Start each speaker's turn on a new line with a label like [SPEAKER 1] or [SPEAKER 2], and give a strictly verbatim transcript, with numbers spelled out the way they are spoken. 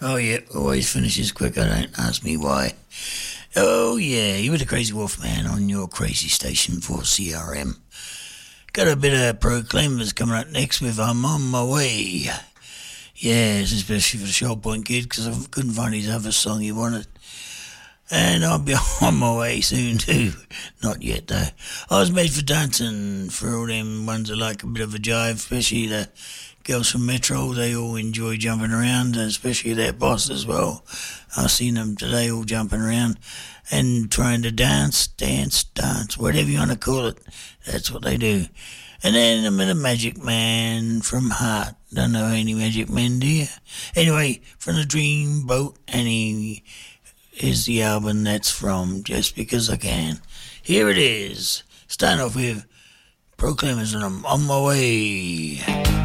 [SPEAKER 1] Oh, yeah, always finishes quicker, don't ask me why. Oh, yeah, you were the Crazy Wolf Man on your crazy station for C R M. Got a bit of Proclaimers coming up next with I'm on my way. Yes, especially for the Shoal Point Kid, because I couldn't find his other song he wanted. And I'll be on my way soon too. Not yet though. I was made for dancing, for all them ones that like a bit of a jive, especially the girls from Metro. They all enjoy jumping around, especially their boss as well. I've seen them today all jumping around and trying to dance, dance, dance, whatever you want to call it. That's what they do. And then I'm in a Magic Man from Heart. Don't know any Magic Men, do you? Anyway, from the Dream Boat, and he is the album that's from Just Because I Can. Here it is. Starting off with Proclaimers and I'm on my way.